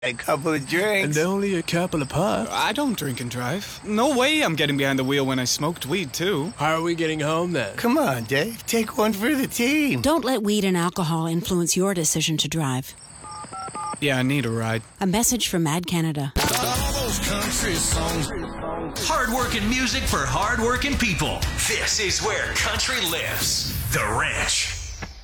A couple of drinks. And only a couple of puffs. I don't drink and drive. No way I'm getting behind the wheel when I smoked weed, too. How are we getting home, then? Come on, Dave. Take one for the team. Don't let weed and alcohol influence your decision to drive. Yeah, I need a ride. A message from Mad Canada. All those country songs. Hard-working music for hard-working people. This is where country lives. The Ranch.